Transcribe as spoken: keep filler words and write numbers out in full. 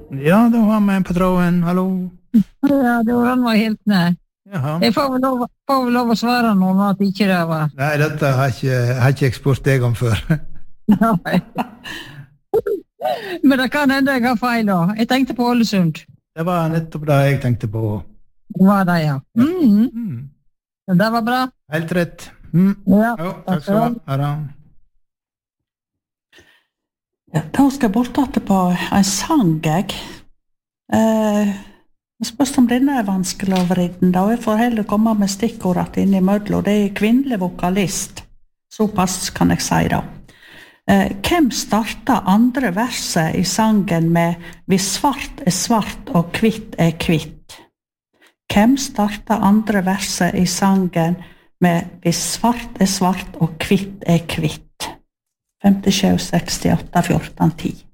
Ja, då har man på tråden. Hallå? Ja, då var han var helt nær. Jaha. Jeg får vel lov, får vel lov å svare noen at ikke det var. Nei, dette har ikke, har ikke jeg spurt deg om før. Nei. Men det kan hende jeg har feil da. Jeg tenkte på Ålesund. Det var nettopp det jeg tenkte på. Det var det, ja. Mm. Mm. Det var bra. Helt rett. Mm. Ja, Jo, takk skal du ha. Ha det. Ja, da skal jeg bort på en sang, jeg. Eh, jeg spørs om denne er vanskelig å vriden, da. Jeg får heller komme med stikkordet inn i mødlo. Det er kvinnelig vokalist. Såpass kan jeg si da. Eh, hvem startet andre verset i sangen med «Hvis svart er svart og kvitt er kvitt»? Hvem startet andre verset i sangen med «Hvis svart er svart og kvitt er kvitt»? fem sju seks åtte fjorten ti